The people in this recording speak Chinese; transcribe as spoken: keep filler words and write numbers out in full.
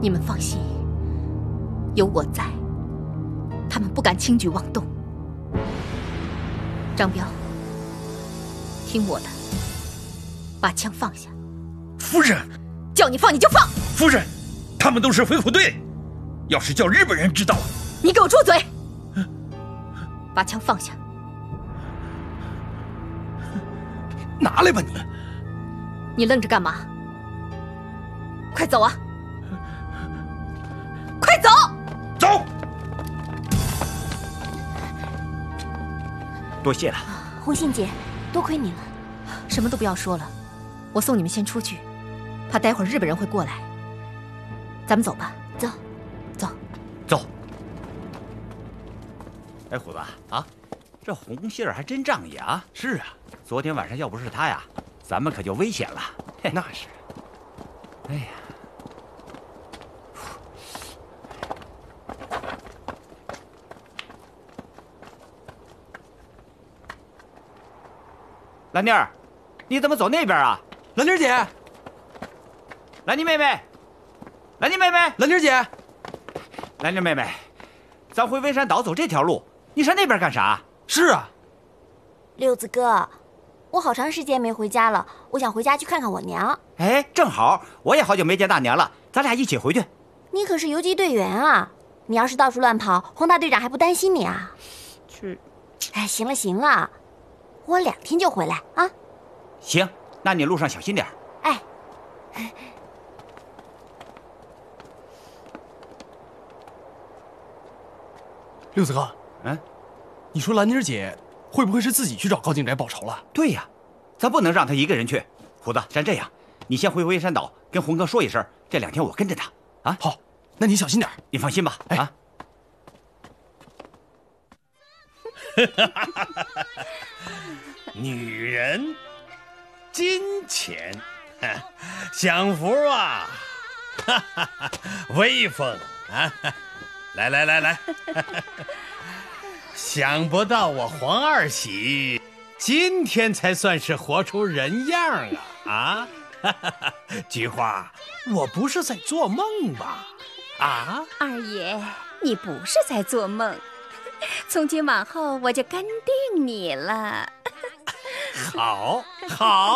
你们放心，有我在，他们不敢轻举妄动。张彪，听我的，把枪放下。 夫人， 叫你放你就放。 夫人，他们都是飞虎队，要是叫日本人知道了， 你给我住嘴！把枪放下。 拿来吧你！ 你愣着干嘛？快走啊！快走！ 走！ 多谢了， 红杏姐，多亏你了。 什么都不要说了，我送你们先出去，怕待会儿日本人会过来。咱们走吧。 走， 走， 走。哎，虎子啊，这红杏儿还真仗义啊！ 是啊， 昨天晚上要不是他呀，咱们可就危险了。 那是。 哎呀，兰妮儿，你怎么走那边啊？ 兰妮姐， 兰妮妹妹，兰妮妹妹， 兰妮姐， 兰妮妹妹，咱回温山岛走这条路，你上那边干啥？ 是啊， 六子哥，我好长时间没回家了，我想回家去看看我娘。 哎，正好，我也好久没见大娘了，咱俩一起回去。 你可是游击队员啊，你要是到处乱跑，洪大队长还不担心你啊？ 去。 哎，行了行了，我两天就回来啊。 行，那你路上小心点。 哎。 六子哥， 嗯， 你说兰妮姐会不会是自己去找高进宅报仇了？ 对呀，咱不能让他一个人去。虎子，咱这样，你先回回山岛跟洪哥说一声，这两天我跟着他啊。 好，那你小心点。 你放心吧。 哎、 啊。 女人，金钱，享福啊，威风啊！来来来来，想不到我黄二喜今天才算是活出人样啊！啊，菊花，我不是在做梦吧？啊， 二爷，你不是在做梦，从今往后我就跟定你了。 好，好。